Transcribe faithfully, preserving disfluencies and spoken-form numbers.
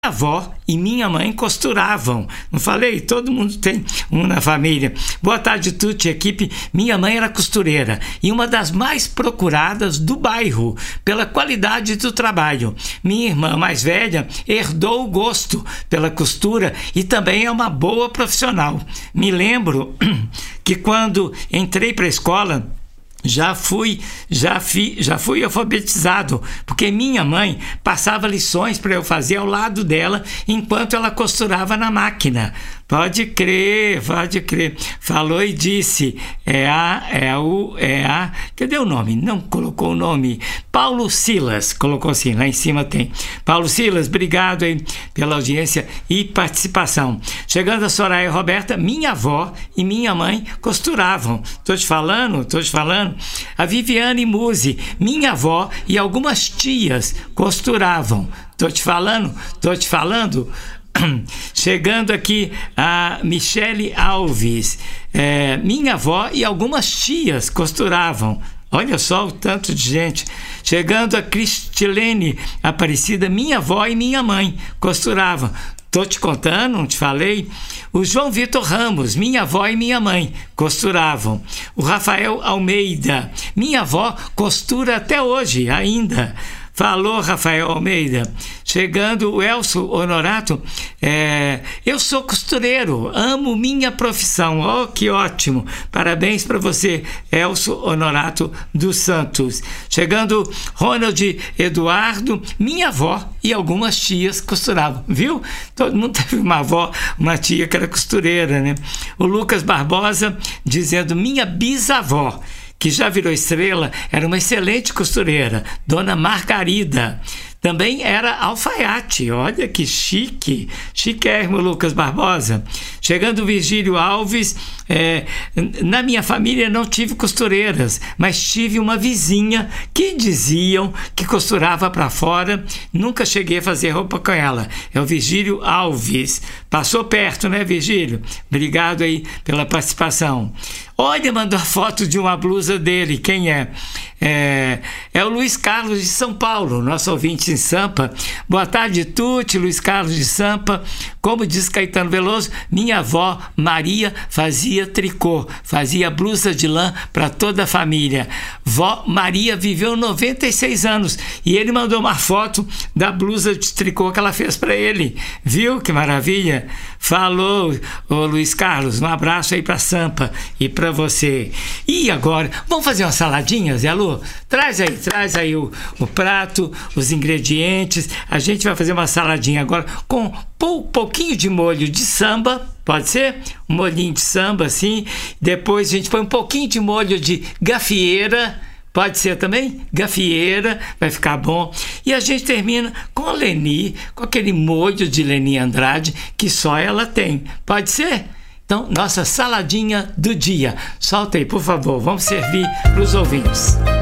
avó e minha mãe costuravam. Não falei? Todo mundo tem um na família. Boa tarde, Tuti, equipe. Minha mãe era costureira e uma das mais procuradas do bairro pela qualidade do trabalho. Minha irmã mais velha herdou o gosto pela costura e também é uma boa profissional. Me lembro que quando entrei para a escola, Já fui, já, fi, já fui alfabetizado, porque minha mãe passava lições para eu fazer ao lado dela enquanto ela costurava na máquina. Pode crer, pode crer. Falou e disse, é a, é a, U, é a... Cadê o nome? Não colocou o nome. Paulo Silas, colocou assim, lá em cima tem. Paulo Silas, obrigado aí pela audiência e participação. Chegando a Soraya e Roberta, minha avó e minha mãe costuravam. Tô te falando, tô te falando. A Viviane Musi, minha avó e algumas tias costuravam. Tô te falando, tô te falando. Chegando aqui a Michele Alves, é, minha avó e algumas tias costuravam. Olha só o tanto de gente. Chegando a Cristilene Aparecida, minha avó e minha mãe costuravam. Tô te contando, não te falei? O João Vitor Ramos, minha avó e minha mãe costuravam. O Rafael Almeida, minha avó costura até hoje ainda. Falou, Rafael Almeida. Chegando o Elcio Honorato, é, eu sou costureiro, amo minha profissão. Oh, que ótimo. Parabéns para você, Elcio Honorato dos Santos. Chegando Ronald Eduardo, minha avó e algumas tias costuravam. Viu? Todo mundo teve uma avó, uma tia que era costureira, né? O Lucas Barbosa dizendo, minha bisavó, que já virou estrela, era uma excelente costureira, Dona Margarida. Também era alfaiate, olha que chique, chiquérrimo Lucas Barbosa. Chegando o Virgílio Alves, é, na minha família não tive costureiras, mas tive uma vizinha que diziam que costurava para fora, nunca cheguei a fazer roupa com ela. É o Virgílio Alves. Passou perto, né, Virgílio? Obrigado aí pela participação. Olha, mandou a foto de uma blusa dele. Quem é? É, é o Luiz Carlos de São Paulo, nosso ouvinte em Sampa. Boa tarde, Tuti, Luiz Carlos de Sampa. Como diz Caetano Veloso, minha avó Maria fazia tricô, fazia blusa de lã para toda a família. Vó Maria viveu noventa e seis anos e ele mandou uma foto da blusa de tricô que ela fez para ele. Viu que maravilha? Falou, ô Luiz Carlos, um abraço aí para Sampa e para você. E agora, vamos fazer uma saladinha, Zé Lu? Traz aí, traz aí o, o prato, os ingredientes. A gente vai fazer uma saladinha agora com um pouquinho de molho de samba, pode ser? Um molhinho de samba assim. Depois a gente põe um pouquinho de molho de gafieira. Pode ser também? Gafieira, vai ficar bom. E a gente termina com a Leni, com aquele molho de Leni Andrade que só ela tem. Pode ser? Então, nossa saladinha do dia. Solta aí, por favor. Vamos servir para os ouvintes.